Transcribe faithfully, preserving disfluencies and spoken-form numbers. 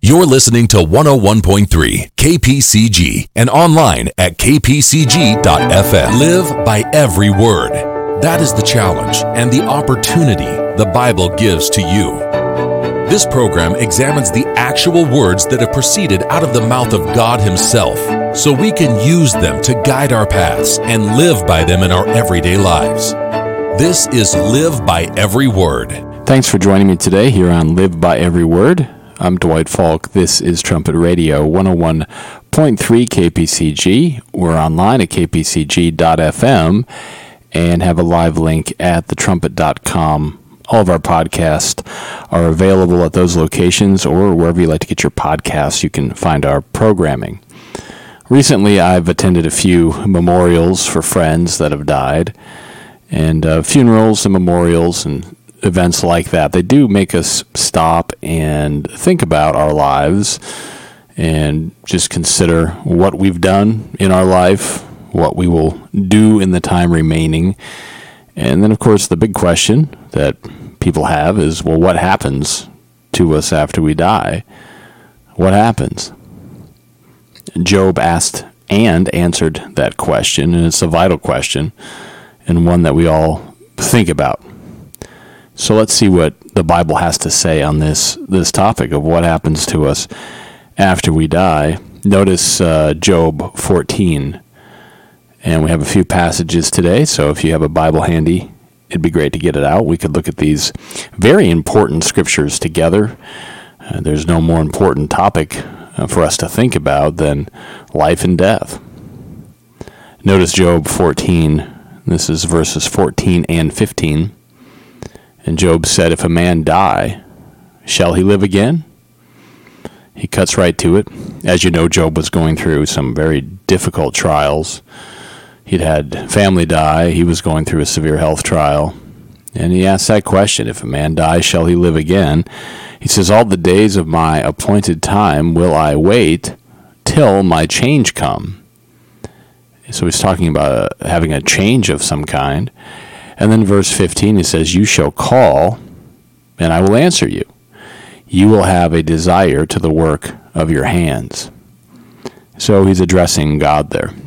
You're listening to one oh one point three K P C G and online at k p c g dot f m. Live by every word. That is the challenge and the opportunity the Bible gives to you. This program examines the actual words that have proceeded out of the mouth of God Himself, so we can use them to guide our paths and live by them in our everyday lives. This is Live by Every Word. Thanks for joining me today here on Live by Every Word. I'm Dwight Falk. This is Trumpet Radio one oh one point three K P C G. We're online at k p c g dot f m and have a live link at the trumpet dot com. All of our podcasts are available at those locations, or wherever you like to get your podcasts, you can find our programming. Recently, I've attended a few memorials for friends that have died, and uh, funerals and memorials and events like that. They do make us stop and think about our lives and just consider what we've done in our life, what we will do in the time remaining. And then, of course, the big question that people have is, well, what happens to us after we die? What happens? Job asked and answered that question, and it's a vital question and one that we all think about. So let's see what the Bible has to say on this, this topic of what happens to us after we die. Notice uh, Job fourteen. And we have a few passages today, so if you have a Bible handy, it'd be great to get it out. We could look at these very important scriptures together. Uh, there's no more important topic uh, for us to think about than life and death. Notice Job fourteen. This is verses fourteen and fifteen. And Job said, "If a man die, shall he live again?" He cuts right to it. As you know, Job was going through some very difficult trials. He'd had family die. He was going through a severe health trial. And he asked that question, if a man die, shall he live again? He says, all the days of my appointed time will I wait till my change come. So he's talking about uh, having a change of some kind. And then verse fifteen, he says, you shall call, and I will answer you. You will have a desire to the work of your hands. So he's addressing God there.